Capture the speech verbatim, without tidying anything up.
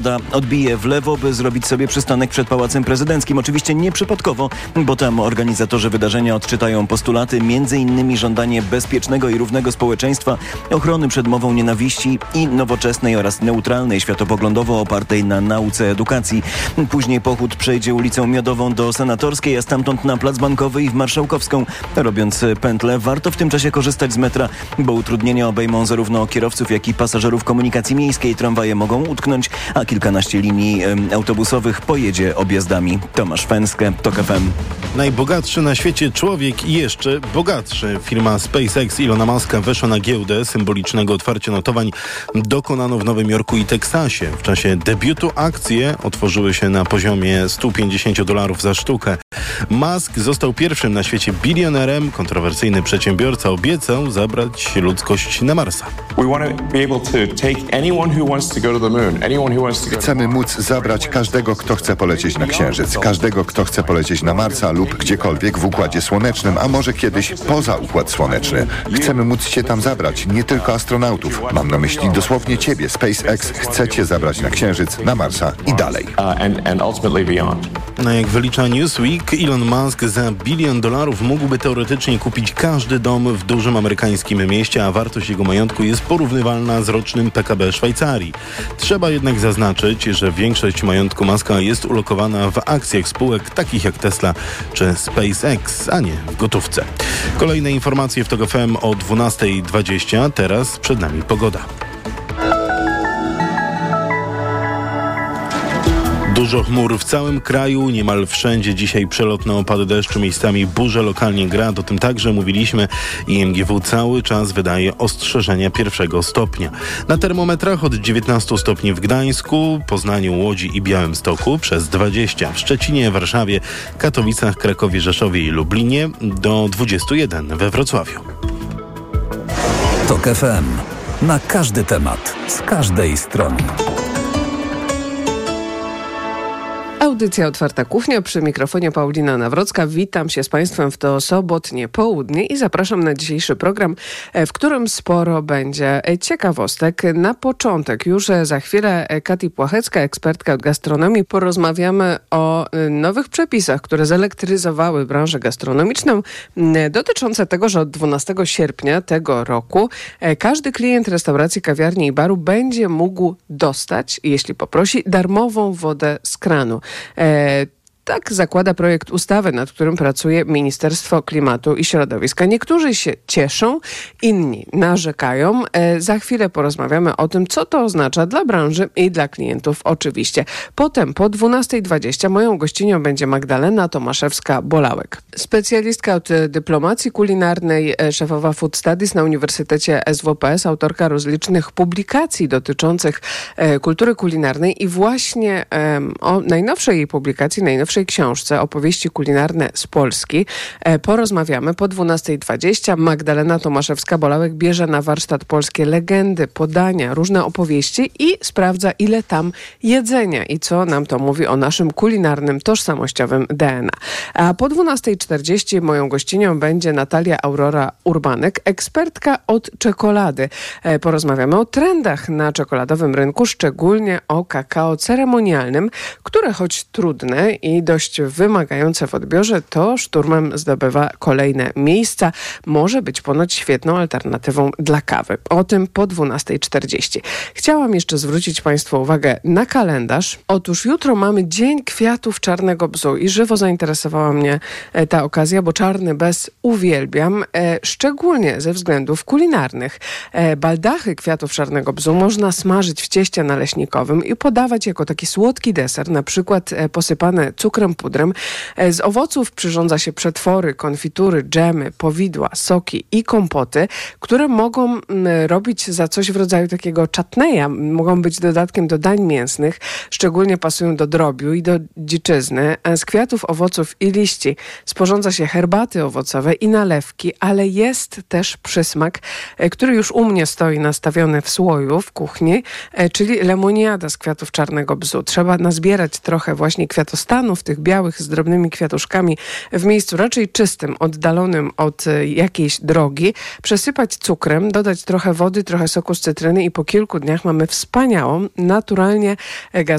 odbije w lewo, by zrobić sobie przystanek przed Pałacem Prezydenckim. Oczywiście nieprzypadkowo, bo tam organizatorzy wydarzenia odczytają postulaty, między innymi żądanie bezpiecznego i równego społeczeństwa, ochrony przed mową nienawiści i nowoczesnej oraz neutralnej, światopoglądowo opartej na nauce edukacji. Później pochód przejdzie ulicą Miodową do Senatorskiej, a stamtąd na Plac Bankowy i w Marszałkowską. Robiąc pętlę, warto w tym czasie korzystać z metra, bo utrudnienia obejmą zarówno kierowców, jak i pasażerów komunikacji miejskiej. Tramwaje mogą utknąć, a kilkanaście linii y, autobusowych pojedzie objazdami. Tomasz Fęskę, TOK F M. Najbogatszy na świecie człowiek i jeszcze bogatszy. Firma SpaceX Ilona Muska weszła na giełdę. Symbolicznego otwarcia notowań dokonano w Nowym Jorku i Teksasie. W czasie debiutu akcje otworzyły się na poziomie sto pięćdziesiąt dolarów za sztukę. Musk został pierwszym na świecie bilionerem. Kontrowersyjny przedsiębiorca obiecał zabrać ludzkość na Marsa. Chcemy móc zabrać każdego, kto chce polecieć na Księżyc, każdego, kto chce polecieć na Marsa lub gdziekolwiek w Układzie Słonecznym, a może kiedyś poza Układ Słoneczny. Chcemy móc cię tam zabrać, nie tylko astronautów. Mam na myśli dosłownie ciebie. SpaceX chce cię zabrać na Księżyc, na Marsa i dalej. No jak wylicza Newsweek, Elon Musk za bilion dolarów mógłby teoretycznie kupić każdy dom w dużym amerykańskim mieście, a wartość jego majątku jest porównywalna z rocznym P K B Szwajcarii. Trzeba jednak zaznaczyć, że większość majątku Muska jest ulokowana w akcjach spółek takich jak Tesla czy SpaceX, a nie w gotówce. Kolejne informacje w TOK F M o dwunasta dwadzieścia. Teraz przed nami pogoda. Dużo chmur w całym kraju, niemal wszędzie dzisiaj przelotne opady deszczu, miejscami burze, lokalnie grad. O tym także mówiliśmy i M G W cały czas wydaje ostrzeżenia pierwszego stopnia. Na termometrach od dziewiętnastu stopni w Gdańsku, Poznaniu, Łodzi i Białymstoku, przez dwadzieścia w Szczecinie, Warszawie, Katowicach, Krakowie, Rzeszowie i Lublinie, do dwudziestu jeden we Wrocławiu. TOK F M. Na każdy temat, z każdej strony. Audycja Otwarta Kuchnia, przy mikrofonie Paulina Nawrocka. Witam się z Państwem w to sobotnie południe i zapraszam na dzisiejszy program, w którym sporo będzie ciekawostek. Na początek, już za chwilę, Kati Płachecka, ekspertka od gastronomii. Porozmawiamy o nowych przepisach, które zelektryzowały branżę gastronomiczną, dotyczące tego, że od dwunastego sierpnia tego roku każdy klient restauracji, kawiarni i baru będzie mógł dostać, jeśli poprosi, darmową wodę z kranu. E, tak zakłada projekt ustawy, nad którym pracuje Ministerstwo Klimatu i Środowiska. Niektórzy się cieszą, inni narzekają. E, za chwilę porozmawiamy o tym, co to oznacza dla branży i dla klientów oczywiście. Potem po dwunasta dwadzieścia moją gościnią będzie Magdalena Tomaszewska-Bolałek. Specjalistka od dyplomacji kulinarnej, szefowa Food Studies na Uniwersytecie S W P S, autorka rozlicznych publikacji dotyczących e, kultury kulinarnej i właśnie e, o najnowszej jej publikacji, najnowszej książce Opowieści kulinarne z Polski e, porozmawiamy po dwunasta dwadzieścia. Magdalena Tomaszewska-Bolałek bierze na warsztat polskie legendy, podania, różne opowieści i sprawdza, ile tam jedzenia i co nam to mówi o naszym kulinarnym, tożsamościowym D N A. A po dwunasta czterdzieści moją gościnią będzie Natalia Aurora Urbanek, ekspertka od czekolady. E, porozmawiamy o trendach na czekoladowym rynku, szczególnie o kakao ceremonialnym, które choć trudne i dość wymagające w odbiorze, to szturmem zdobywa kolejne miejsca. Może być ponoć świetną alternatywą dla kawy. O tym po dwunasta czterdzieści. Chciałam jeszcze zwrócić Państwu uwagę na kalendarz. Otóż jutro mamy Dzień Kwiatów Czarnego Bzu i żywo zainteresowała mnie ta okazja, bo czarny bez uwielbiam, e, szczególnie ze względów kulinarnych. E, baldachy kwiatów czarnego bzu można smażyć w cieście naleśnikowym i podawać jako taki słodki deser, na przykład e, posypane cukrem, pudrem. E, z owoców przyrządza się przetwory, konfitury, dżemy, powidła, soki i kompoty, które mogą m, robić za coś w rodzaju takiego chutneya, mogą być dodatkiem do dań mięsnych, szczególnie pasują do drobiu i do dziczyzny. E, z kwiatów, owoców i liści sporządza się herbaty owocowe i nalewki, ale jest też przysmak, który już u mnie stoi nastawiony w słoju w kuchni, czyli lemoniada z kwiatów czarnego bzu. Trzeba nazbierać trochę właśnie kwiatostanów kwiatków, tych białych z drobnymi kwiatuszkami, w miejscu raczej czystym, oddalonym od jakiejś drogi, przesypać cukrem, dodać trochę wody, trochę soku z cytryny i po kilku dniach mamy wspaniałą, naturalnie gazowaną